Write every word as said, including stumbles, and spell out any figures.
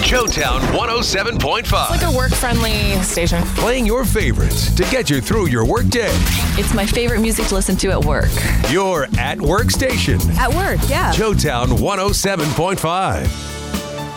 Joetown one oh seven point five. It's like a work-friendly station. Playing your favorites to get you through your workday. It's my favorite music to listen to at work. Your at-work station. At work, yeah. Joetown one oh seven point five.